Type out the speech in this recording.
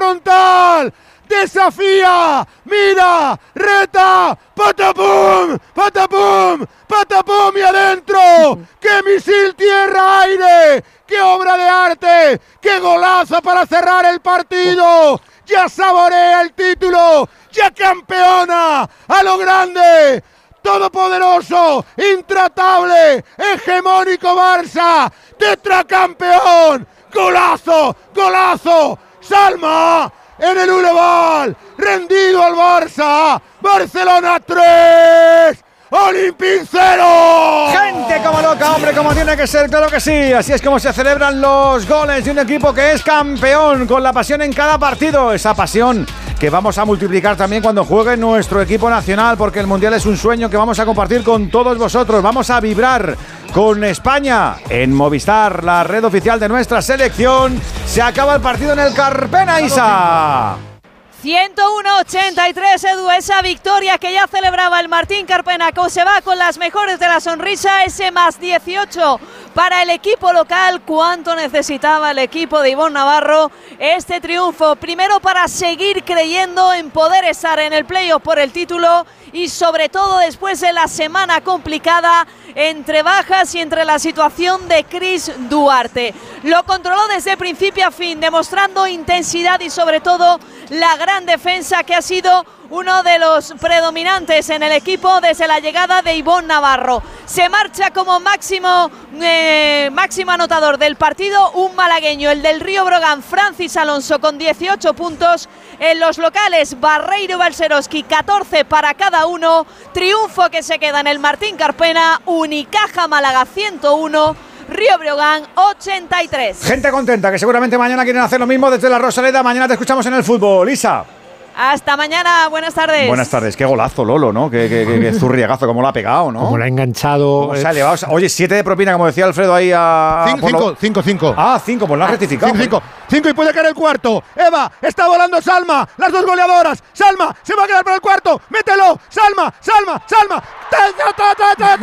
frontal. Desafía, mira, reta, patapum, patapum, patapum y adentro. ¡Qué misil tierra-aire! ¡Qué obra de arte! ¡Qué golazo para cerrar el partido! ¡Ya saborea el título! ¡Ya campeona! ¡A lo grande! Todopoderoso, intratable, hegemónico Barça, tetracampeón. ¡Golazo, golazo! ¡Salma! En el Boulevard, rendido al Barça, Barcelona 3, Olympique 0. Gente como loca, hombre, como tiene que ser, claro que sí. Así es como se celebran los goles de un equipo que es campeón, con la pasión en cada partido. Esa pasión que vamos a multiplicar también cuando juegue nuestro equipo nacional, porque el Mundial es un sueño que vamos a compartir con todos vosotros. Vamos a vibrar con España en Movistar, la red oficial de nuestra selección. Se acaba el partido en el Carpena, Isa. 101-83, Edu, esa victoria que ya celebraba el Martín Carpena, que se va con las mejores de la sonrisa, ese más 18 para el equipo local. Cuánto necesitaba el equipo de Ivonne Navarro este triunfo, primero para seguir creyendo en poder estar en el playoff por el título y sobre todo después de la semana complicada entre bajas y entre la situación de Chris Duarte. Lo controló desde principio a fin, demostrando intensidad y sobre todo la gran defensa que ha sido uno de los predominantes en el equipo desde la llegada de Ivonne Navarro. Se marcha como máximo anotador del partido un malagueño, el del Río Brogan, Francis Alonso, con 18 puntos. En los locales, Barreiro y Balcerowski, 14 para cada uno. Triunfo que se queda en el Martín Carpena. Unicaja Málaga 101, Río Breogán 83. Gente contenta, que seguramente mañana quieren hacer lo mismo desde la Rosaleda. Mañana te escuchamos en el fútbol, Isa. Hasta mañana, buenas tardes. Buenas tardes, qué golazo, Lolo, ¿no? Qué zurriagazo, cómo lo ha pegado, ¿no? Como lo ha enganchado. ¿Cómo se ha elevado? Oye, 7 de propina, como decía Alfredo ahí a... 5. Ah, 5, pues lo ha rectificado. 5 y puede caer el cuarto. Eva, está volando Salma, las dos goleadoras. Salma, se va a quedar para el cuarto. Mételo, Salma.